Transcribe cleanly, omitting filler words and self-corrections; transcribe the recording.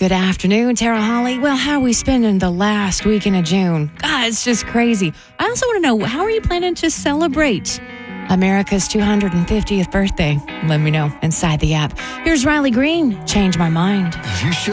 Good afternoon, Tara Holly. Well, how are we spending the last weekend of June? God, it's just crazy. I also want to know, how are you planning to celebrate America's 250th birthday? Let me know inside the app. Here's Riley Green, Change My Mind. You should